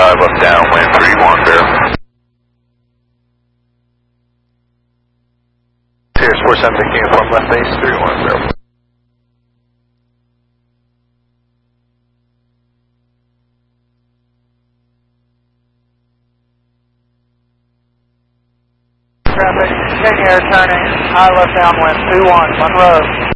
5 left downwind, 31 Bear. Sirius 476 uniform left base, 31 Bear. Traffic, continue turning, high left downwind, 21, Monroe.